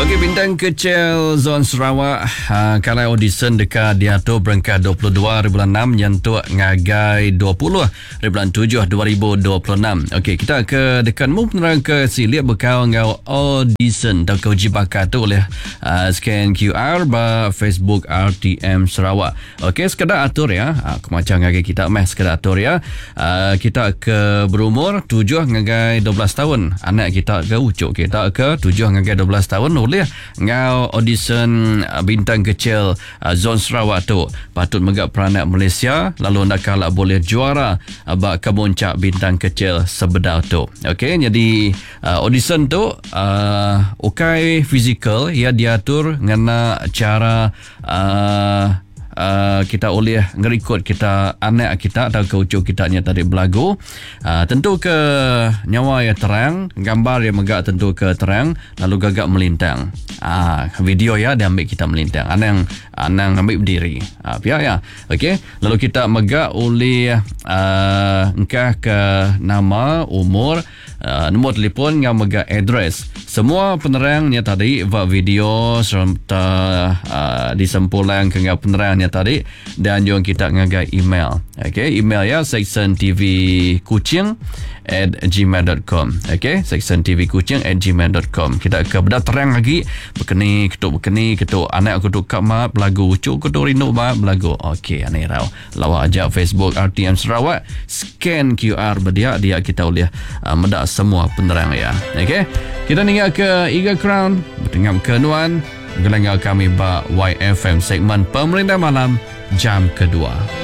Okey, bintang kecil Zon Sarawak kalau audition dekat dia tu berangkat 22 bulan 6 nyentuh ngagai 20 bulan 7 2026. Okey, kita ke dekat mu penerang ke silia bekau ngau audition atau uji bakat tu oleh scan QR ba Facebook RTM Sarawak. Okey, sekadar atur ya. Aku macam ngagai kita sekadar atur ya. Kita ke berumur 7 ngagai 12 tahun. Anak kita ke ucuk kita ke 7 ngagai 12 tahun boleh ngau audition bintang kecil Zon Sarawak tu. Patut megak peranak Malaysia lalu nak kalah boleh juara bak kemuncak bintang kecil sebedar tu. Okey, jadi audition tu ukai fizikal ia diatur ngena cara kita boleh ngerikut kita anak kita atau keucuk kita nya tadi belagu. Tentu ke nyawa yang terang, gambar yang megak tentu ke terang, lalu gagak melintang. Video ya dia ambil kita melintang. Anang ambil berdiri. Pihak ya. Okey, lalu kita megak oleh engkah ke nama, umur, nombor telefon yang megak address. Semua penerangnya tadi buat video serta disempurnakan ke penerangnya tadi dan juga kita ngagai email. Okey, email ya sectiontvkuching@gmail.com. Okey, sectiontvkuching@gmail.com. Kita ke benda terang lagi berkeni ketuk anak aku tuk mak belagu ucuk aku tuk rindu mak belagu. Okey, ane rau lawa aja Facebook RTM Sarawak scan QR berdia dia kita boleh medak semua penerang ya. Okey, kita ningal ke Eagle Crown bertengah ke Nuan gelanggal kami ba YFM segmen Pemerintah Malam jam kedua.